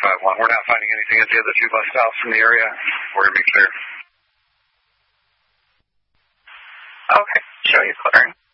5-1. We're not finding anything at the other 2 bus stops in the area. We're going to be clear. Okay, show you clearing.